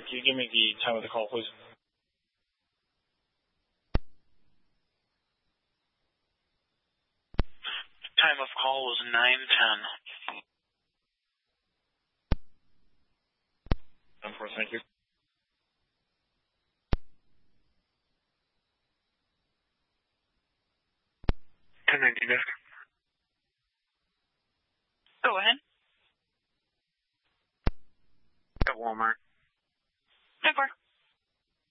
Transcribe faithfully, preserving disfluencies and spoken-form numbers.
Can you give me the time of the call, please? Time of call was nine ten. Of course, thank you. ten nineteen desk. Go ahead. At Walmart.